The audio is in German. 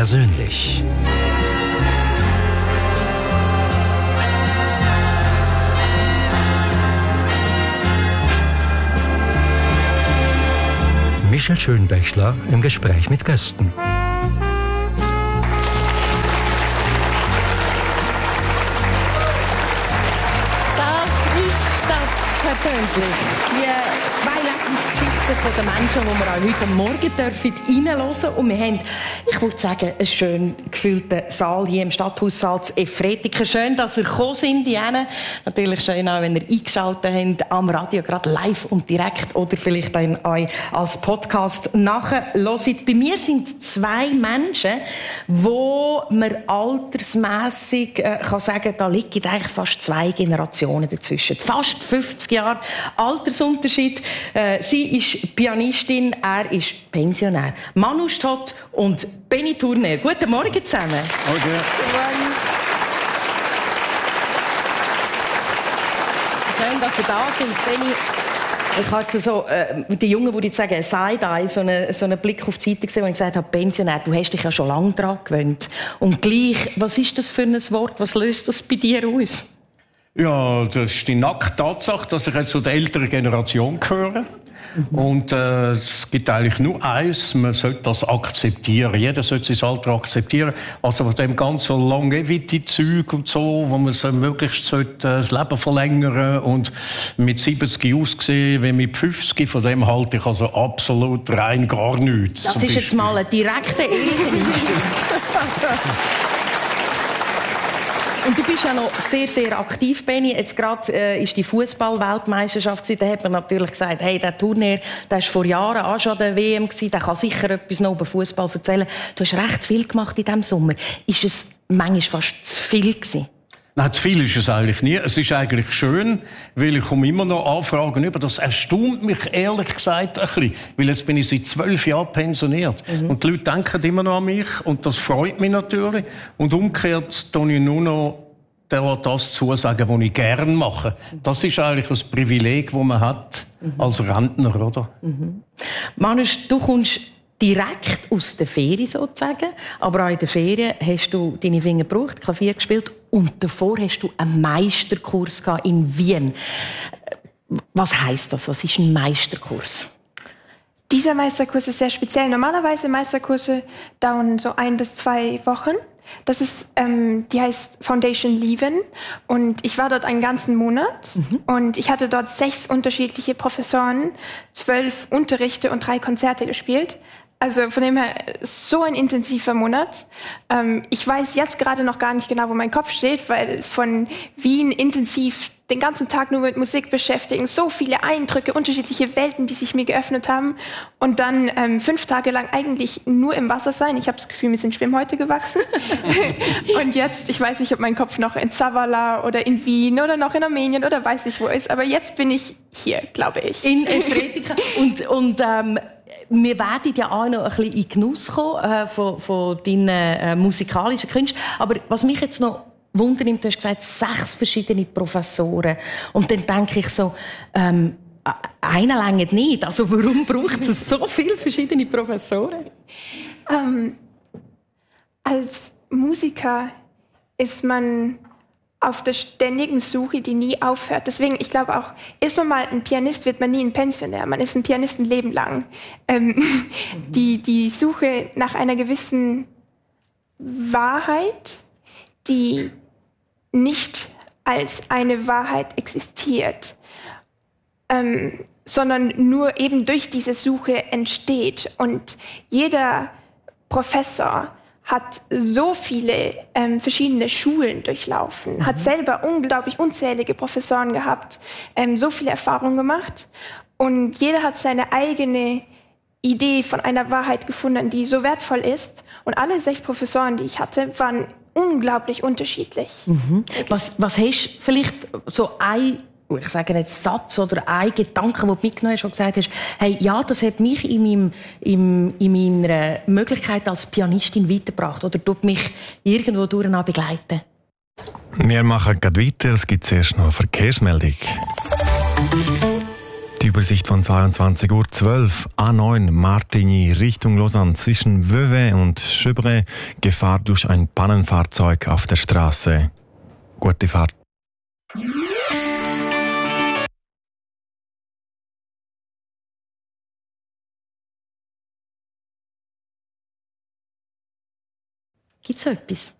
persönlich. Michel Schönbächler im Gespräch mit Gästen. Persönlich. Die zwei Lebensgeschichten der Menschen, die wir auch heute Morgen reinhören dürfen. Und wir haben, ich würde sagen, einen schön gefüllten Saal hier im Stadthaussaal zu Efretika. Schön, dass ihr gekommen sind, Diana. Natürlich schön auch, wenn ihr eingeschaltet habt am Radio, gerade live und direkt oder vielleicht dann auch als Podcast nachhört. Bei mir sind zwei Menschen, wo man altersmässig kann sagen, da liegen eigentlich fast zwei Generationen dazwischen. Fast 50 Jahre Altersunterschied. Sie ist Pianistin, er ist Pensionär. Manu Stott und Benny Turner. Guten Morgen zusammen. Okay. Guten Morgen. Schön, dass Sie da sind, Benny. Ich habe jetzt so, die Jungen, die jetzt sagen, Side-Eye, so einen Blick auf die Seite gesehen, wo ich gesagt habe, Pensionär, du hast dich ja schon lange daran gewöhnt. Und gleich, was ist das für ein Wort? Was löst das bei dir aus? Ja, das ist die nackte Tatsache, dass ich jetzt zu der älteren Generation gehöre. Und es gibt eigentlich nur eins, man sollte das akzeptieren. Jeder sollte sein Alter akzeptieren. Also von dem ganzen Longevity-Zeug und so, wo man so möglichst das Leben verlängern und mit 70 aussehen wie mit 50, von dem halte ich also absolut rein gar nichts. Das ist jetzt mal ein direkter Eheeinstieg. Und du bist ja noch sehr, sehr aktiv, Benny. Jetzt gerade ist die Fußball-Weltmeisterschaft gewesen. Da hat man natürlich gesagt, hey, der Turnier, der ist vor Jahren auch schon der WM gewesen. Der kann sicher etwas noch über Fußball erzählen. Du hast recht viel gemacht in diesem Sommer. Ist es manchmal fast zu viel gewesen? Nein, zu viel ist es eigentlich nie. Es ist eigentlich schön, weil ich komme immer noch Anfragen über. Das erstaunt mich ehrlich gesagt ein bisschen. Weil jetzt bin ich seit 12 Jahren pensioniert. Und die Leute denken immer noch an mich. Und das freut mich natürlich. Und umgekehrt tue ich nur noch das zusagen, was ich gerne mache. Das ist eigentlich ein Privileg, das man hat als Rentner, oder? Manus, du kommst direkt aus der Ferien sozusagen, aber auch in der Ferien hast du deine Finger gebraucht, Klavier gespielt und davor hast du einen Meisterkurs in Wien. Was heisst das? Was ist ein Meisterkurs? Dieser Meisterkurs ist sehr speziell. Normalerweise Meisterkurse dauern so 1 bis 2 Wochen. Das ist, die heißt Foundation Leven und ich war dort einen ganzen Monat und ich hatte dort 6 unterschiedliche Professoren, 12 Unterrichte und 3 Konzerte gespielt. Also von dem her so ein intensiver Monat. Ich weiß jetzt gerade noch gar nicht genau, wo mein Kopf steht, weil von Wien intensiv den ganzen Tag nur mit Musik beschäftigen, so viele Eindrücke, unterschiedliche Welten, die sich mir geöffnet haben und dann 5 Tage lang eigentlich nur im Wasser sein. Ich habe das Gefühl, mir sind Schwimmhäute gewachsen. Und jetzt, ich weiß nicht, ob mein Kopf noch in Zavala oder in Wien oder noch in Armenien oder weiß nicht wo ist, aber jetzt bin ich hier, glaube ich. In Efretika. Und wir werden ja auch noch ein bisschen in Genuss kommen von deinen musikalischen Künsten. Aber was mich jetzt noch wundernimmt, du hast gesagt, 6 verschiedene Professoren. Und dann denke ich so, einer reicht nicht. Also warum braucht es so viele verschiedene Professoren? Als Musiker ist man auf der ständigen Suche, die nie aufhört. Deswegen, ich glaube auch, ist man mal ein Pianist, wird man nie ein Pensionär. Man ist ein Pianist ein Leben lang. Die Suche nach einer gewissen Wahrheit, die nicht als eine Wahrheit existiert, sondern nur eben durch diese Suche entsteht. Und jeder Professor hat so viele verschiedene Schulen durchlaufen, hat selber unglaublich unzählige Professoren gehabt, so viele Erfahrungen gemacht. Und jeder hat seine eigene Idee von einer Wahrheit gefunden, die so wertvoll ist. Und alle 6 Professoren, die ich hatte, waren unglaublich unterschiedlich. Was hast du vielleicht so ich sage jetzt Satz oder ein Gedanke, den du mitgenommen hast und gesagt hast, hey, ja, das hat mich in meiner Möglichkeit als Pianistin weitergebracht oder tut mich irgendwo durch begleiten? Wir machen gerade weiter. Es gibt zuerst noch eine Verkehrsmeldung. Die Übersicht von 22:12 Uhr, A9 Martigny Richtung Lausanne zwischen Vevey und Chevray, Gefahr durch ein Pannenfahrzeug auf der Straße. Gute Fahrt. Gibt es so etwas?